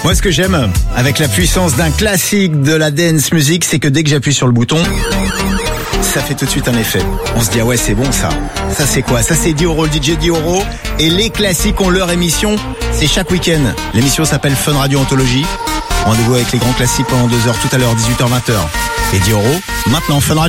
Moi, ce que j'aime avec la puissance d'un classique de la dance music, c'est que dès que j'appuie sur le bouton, ça fait tout de suite un effet. On se dit, ah ouais, c'est bon ça. Ça, c'est quoi? Ça, c'est Dioro, le DJ Dioro. Et les classiques ont leur émission. C'est chaque week-end. L'émission s'appelle Fun Radio Anthologie. Rendez-vous avec les grands classiques pendant 2 heures tout à l'heure, 18h-20h. Et Dioro, maintenant Fun Radio.